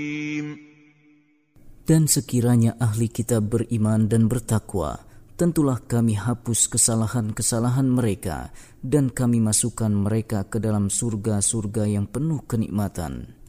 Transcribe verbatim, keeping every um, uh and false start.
Dan sekiranya ahli kitab beriman dan bertakwa, tentulah kami hapus kesalahan-kesalahan mereka dan kami masukkan mereka ke dalam surga-surga yang penuh kenikmatan.